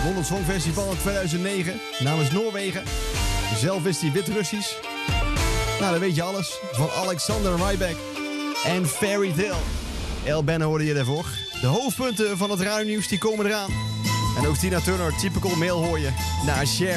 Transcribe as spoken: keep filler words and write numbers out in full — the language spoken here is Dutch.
won het Songfestival in tweeduizend negen namens Noorwegen. Zelf is hij Wit-Russisch. Nou, dan weet je alles. Van Alexander Rybak en Fairy Tale. El Ben hoorde je daarvoor. De hoofdpunten van het ruimnieuws die komen eraan. En ook Tina Turner, Typical Male hoor je. Naar Cher.